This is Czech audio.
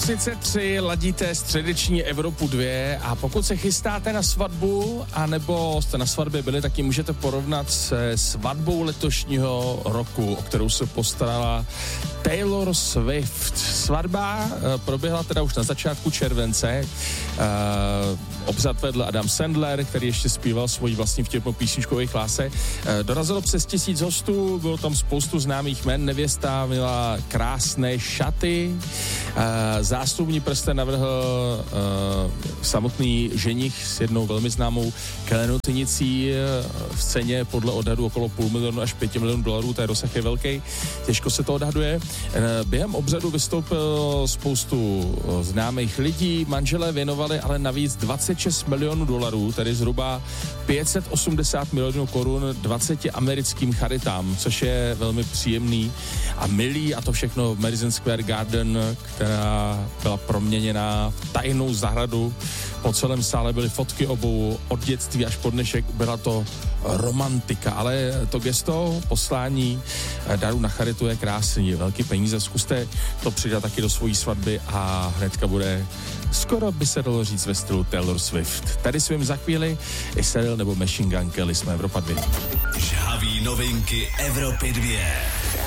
8:33, ladíte středeční Evropu 2 a pokud se chystáte na svatbu, anebo jste na svatbě byli, tak ji můžete porovnat se svatbou letošního roku, o kterou se postarala Taylor Swift. Svatba proběhla teda už na začátku července. Obřad vedl Adam Sandler, který ještě zpíval svoji vlastní vtipnou písničku o jejich lásce. Dorazilo přes 1000 hostů, bylo tam spoustu známých jmen, nevěsta měla krásné šaty, záslužný prsten navrhl samotný ženich s jednou velmi známou klenotinicí v ceně podle odhadu okolo $500 000 až $5 milionů, ten rozsah je velký, těžko se to odhaduje. Během obřadu vystoupil spoustu známých lidí, manželé věnovali ale navíc $26 milionů, tedy zhruba 580 milionů korun 20 americkým charitám, což je velmi příjemný a milý, a to všechno v Madison Square Garden, která byla proměněna v tajnou zahradu. Po celém sále byly fotky obou od dětství až po dnešek, byla to romantika, ale to gesto poslání darů na charitu je krásný, velký peníze, zkuste to přidat taky do svojí svatby a hnedka bude skoro by se dalo říct ve stylu Taylor Swift. Tady svým za chvíli Israel nebo Machine Gun Kelly, jsme Evropa 2. Žhaví novinky Evropy 2.